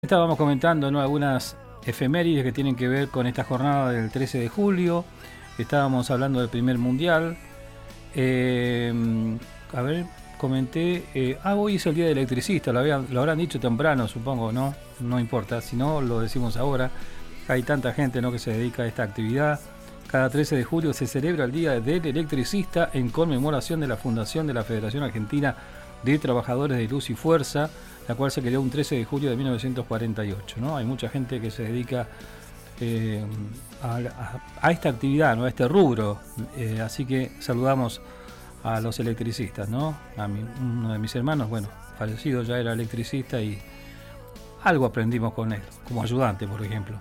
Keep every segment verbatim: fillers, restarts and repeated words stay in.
Estábamos comentando, ¿no?, algunas efemérides que tienen que ver con esta jornada del trece de julio. Estábamos hablando del primer mundial. Eh, a ver, comenté. Eh, ah, hoy es el día del electricista. Lo, habían, lo habrán dicho temprano, supongo, ¿no? No importa, si no, lo decimos ahora. Hay tanta gente, ¿no?, que se dedica a esta actividad. Cada trece de julio se celebra el Día del Electricista en conmemoración de la fundación de la Federación Argentina de Trabajadores de Luz y Fuerza, la cual se creó un trece de julio de mil novecientos cuarenta y ocho, ¿no? Hay mucha gente que se dedica eh, a, a, a esta actividad, ¿no?, a este rubro, eh, así que saludamos a los electricistas, ¿no? A mi, uno de mis hermanos, bueno, fallecido, ya era electricista y algo aprendimos con él, como ayudante, por ejemplo.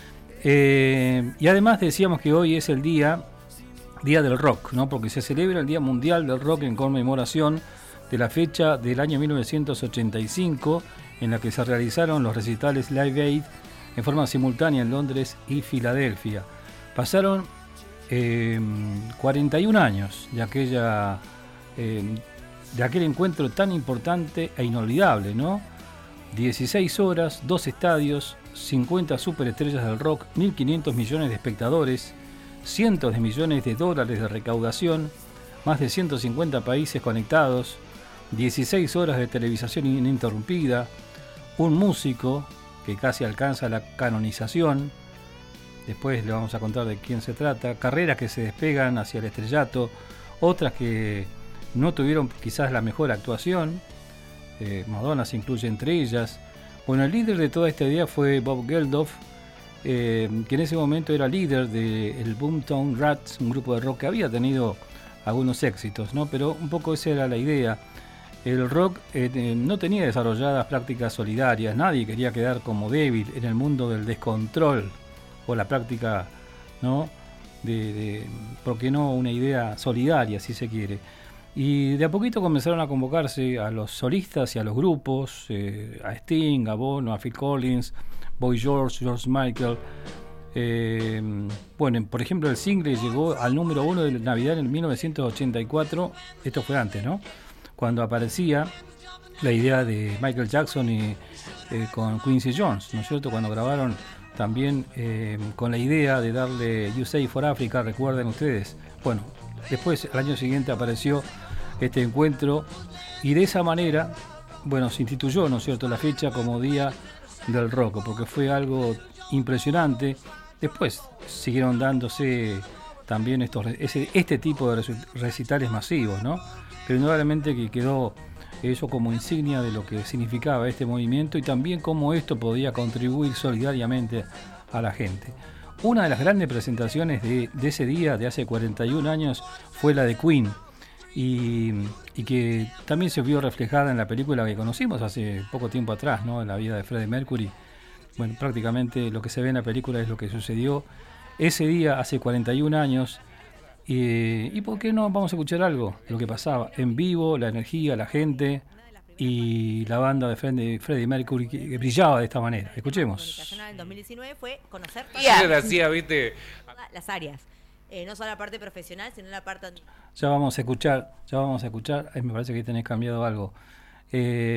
Eh, y además decíamos que hoy es el día, día del rock, ¿no?, porque se celebra el Día Mundial del Rock en conmemoración de la fecha del año mil novecientos ochenta y cinco, en la que se realizaron los recitales Live Aid en forma simultánea en Londres y Filadelfia. Pasaron eh, cuarenta y un años de aquella eh, de aquel encuentro tan importante e inolvidable, ¿no? dieciséis horas, dos estadios, cincuenta superestrellas del rock, mil quinientos millones de espectadores, cientos de millones de dólares de recaudación, más de ciento cincuenta países conectados, dieciséis horas de televisación ininterrumpida, un músico que casi alcanza la canonización, después le vamos a contar de quién se trata, carreras que se despegan hacia el estrellato, otras que no tuvieron quizás la mejor actuación, eh, Madonna se incluye entre ellas. Bueno, el líder de toda esta idea fue Bob Geldof, eh, que en ese momento era líder del Boomtown Rats, un grupo de rock que había tenido algunos éxitos, ¿no? Pero un poco esa era la idea. El rock eh, no tenía desarrolladas prácticas solidarias, nadie quería quedar como débil en el mundo del descontrol o la práctica, ¿no?, de, de, ¿por qué no?, una idea solidaria, si se quiere. Y de a poquito comenzaron a convocarse a los solistas y a los grupos, eh, a Sting, a Bono, a Phil Collins, Boy George, George Michael. Eh, bueno, por ejemplo, el single llegó al número uno de Navidad en mil novecientos ochenta y cuatro, esto fue antes, ¿no?, cuando aparecía la idea de Michael Jackson y eh, con Quincy Jones, ¿no es cierto?, cuando grabaron también eh, con la idea de darle U S A for Africa, recuerden ustedes. Bueno, después al año siguiente apareció este encuentro y de esa manera, bueno, se instituyó, ¿no es cierto?, la fecha como Día del Rock, porque fue algo impresionante. Después siguieron dándose también estos, ese, este tipo de recitales masivos, ¿no? Pero indudablemente que quedó eso como insignia de lo que significaba este movimiento y también cómo esto podía contribuir solidariamente a la gente. Una de las grandes presentaciones de, de ese día, de hace cuarenta y un años, fue la de Queen, y, y que también se vio reflejada en la película que conocimos hace poco tiempo atrás, ¿no?, en la vida de Freddie Mercury. Bueno, prácticamente lo que se ve en la película es lo que sucedió ese día hace cuarenta y un años. Y, y por qué no vamos a escuchar algo de lo que pasaba en vivo, la energía, la gente y la banda de Freddie, Freddie Mercury que, que brillaba de esta manera. Escuchemos. La dos mil diecinueve fue conocer todas yeah. las, ¿viste? las áreas, eh, no solo la parte profesional, sino la parte... Ya vamos a escuchar, ya vamos a escuchar. Ay, me parece que tenés cambiado algo. Eh,